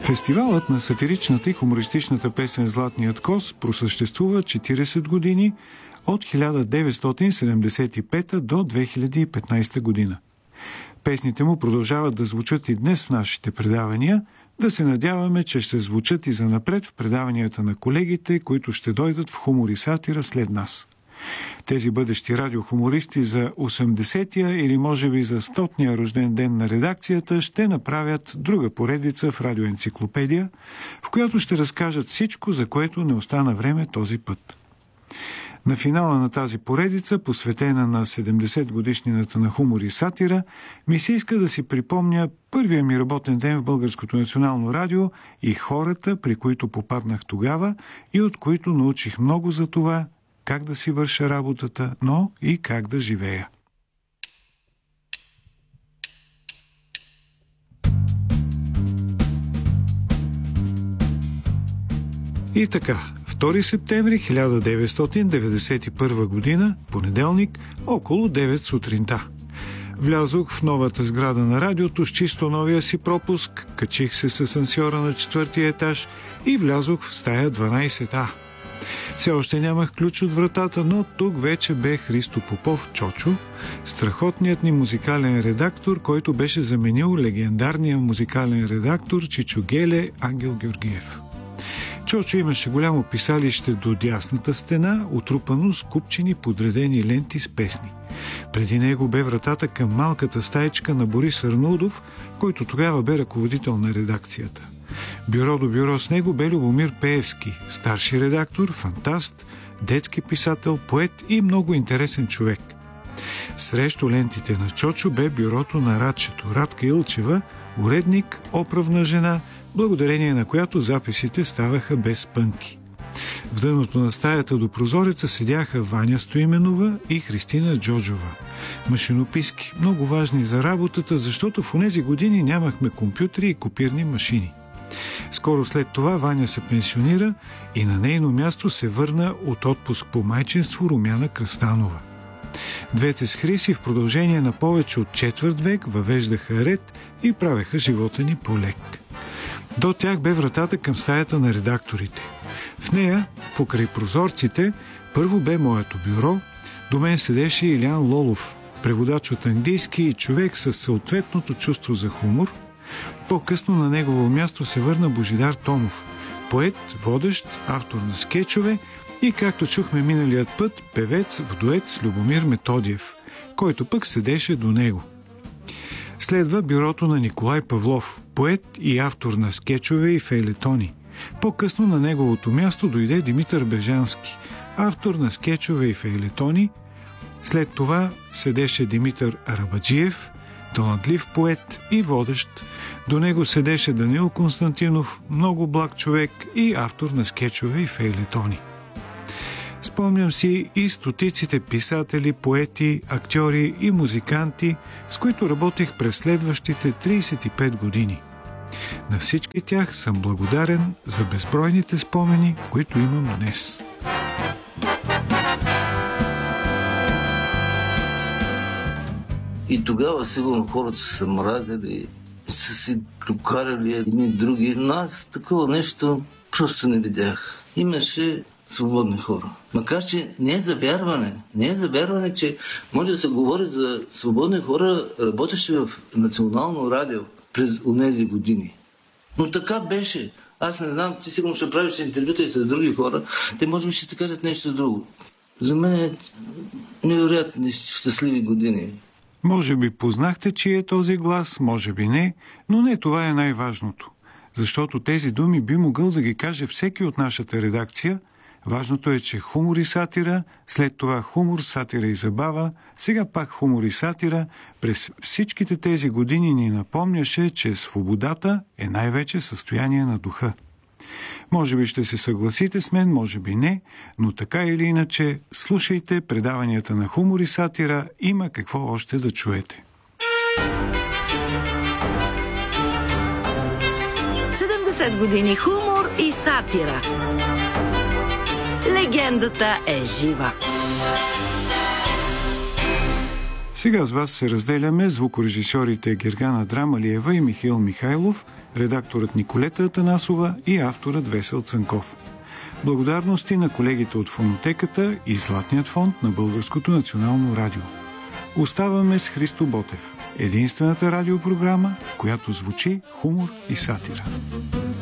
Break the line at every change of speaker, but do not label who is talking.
Фестивалът на сатиричната и хумористичната песен «Златният коз» просъществува 40 години от 1975 до 2015 година. Песните му продължават да звучат и днес в нашите предавания, да се надяваме, че ще звучат и занапред в предаванията на колегите, които ще дойдат в хумор и сатира след нас. Тези бъдещи радиохумористи за 80-я или може би за 100-ния рожден ден на редакцията ще направят друга поредица в радиоенциклопедия, в която ще разкажат всичко, за което не остана време този път. На финала на тази поредица, посветена на 70-годишнината на хумор и сатира, ми се иска да си припомня първия ми работен ден в Българското национално радио и хората, при които попаднах тогава и от които научих много за това, как да си върша работата, но и как да живея. И така, 2 септември 1991 година, понеделник, около 9 сутринта. Влязох в новата сграда на радиото с чисто новия си пропуск, качих се с асансьора на 4-ти етаж и влязох в стая 12А. Все още нямах ключ от вратата, но тук вече бе Христо Попов Чочо, страхотният ни музикален редактор, който беше заменил легендарния музикален редактор Чичо Геле Ангел Георгиев. Чочо имаше голямо писалище до дясната стена, отрупано с купчени подредени ленти с песни. Преди него бе вратата към малката стаечка на Борис Арнудов, който тогава бе ръководител на редакцията. Бюро до бюро с него бе Любомир Пеевски, старши редактор, фантаст, детски писател, поет и много интересен човек. Срещу лентите на Чочо бе бюрото на Радчето, Радка Илчева, уредник, оправна жена, благодарение на която записите ставаха без спънки. В дъното на стаята до прозореца седяха Ваня Стоименова и Христина Джоджова. Машинописки, много важни за работата, защото в онези години нямахме компютри и копирни машини. Скоро след това Ваня се пенсионира и на нейно място се върна от отпуск по майчинство Румяна Кръстанова. Двете с Хриси в продължение на повече от четвърт век въвеждаха ред и правеха живота ни по-лек. До тях бе вратата към стаята на редакторите. В нея, покрай прозорците, първо бе моето бюро, до мен седеше Илян Лолов, преводач от английски и човек с съответното чувство за хумор. По-късно на негово място се върна Божидар Томов, поет, водещ, автор на скечове и, както чухме миналият път, певец в дует с Любомир Методиев, който пък седеше до него. Следва бюрото на Николай Павлов, поет и автор на скечове и фейлетони. По-късно на неговото място дойде Димитър Бежански, автор на скечове и фейлетони. След това седеше Димитър Арабаджиев, талантлив поет и водещ. До него седеше Даниил Константинов, много благ човек и автор на скечове и фейлетони. Спомням си и стотиците писатели, поети, актьори и музиканти, с които работех през следващите 35 години. На всички тях съм благодарен за безбройните спомени, които имам днес.
И тогава сигурно хората са мразили, са си клюкарали едни други, но аз такова нещо просто не видях. Имаше свободни хора. Макар че не е за вярване, че може да се говори за свободни хора, работещи в национално радио през онези години. Но така беше. Аз не знам, ти сигурно ще правиш интервюта и с други хора, те може би ще те кажат нещо друго. За мен е невероятни щастливи години.
Може би познахте, че е този глас, може би не, но не това е най-важното. Защото тези думи би могъл да ги каже всеки от нашата редакция. Важното е, че хумор и сатира, след това хумор, сатира и забава, сега пак хумор и сатира, през всичките тези години ни напомняше, че свободата е най-вече състояние на духа. Може би ще се съгласите с мен, може би не, но така или иначе, слушайте предаванията на хумор и сатира, има какво още да чуете.
70 години хумор и сатира. Легендата е жива.
Сега с вас се разделяме звукорежисьорите Гергана Драмалиева и Михаил Михайлов, редакторът Николета Атанасова и авторът Весел Цанков. Благодарности на колегите от Фонотеката и Златният фонд на Българското национално радио. Оставаме с Христо Ботев, единствената радиопрограма, в която звучи хумор и сатира.